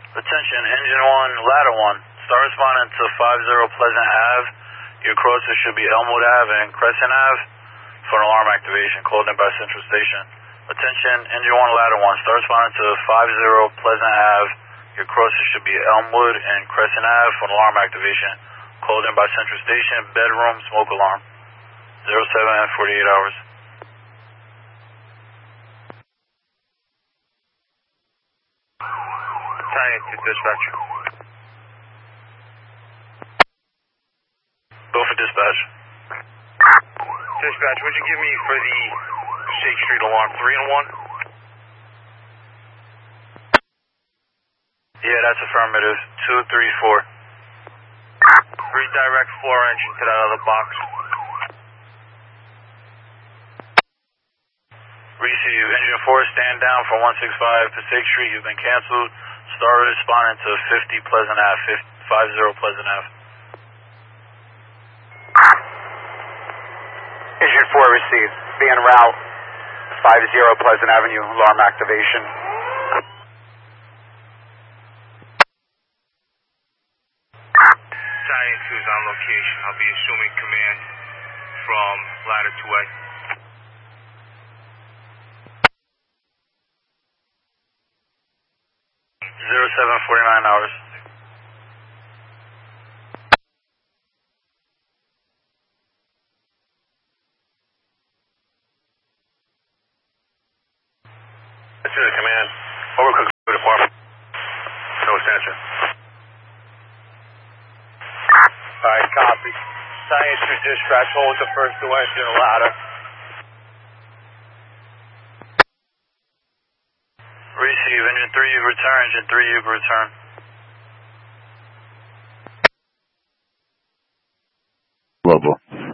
Attention, engine 1, ladder 1. Start responding to 50 Pleasant Ave. Your crosser should be Elmwood Ave and Crescent Ave for an alarm activation called in by Central Station. Attention, engine 1, ladder 1. Start responding to 50 Pleasant Ave. Your crosser should be Elmwood and Crescent Ave for an alarm activation called in by Central Station. Bedroom smoke alarm. 07 and 48 hours. Battalion to dispatch. Go for dispatch. Dispatch, what'd you give me for the Shake Street alarm? 3 and 1? Yeah, that's affirmative. 2, 3, 4. Redirect floor engine to that other box. Receive. Engine 4, stand down for 165 Passaic Street. You've been canceled. Start responding to 50 Pleasant Ave. 50 Pleasant Ave. Engine 4 received. Be en route. 50 Pleasant Avenue. Alarm activation. Battalion 2 is on location. I'll be assuming command from ladder 2A. 07:49 hours. This is the command. Overcooked department. No extension. Alright, copy. Battalion 2 dispatch, hold the first two engine ladder. Receive. Engine 3, you return. Engine 3, you return. Global.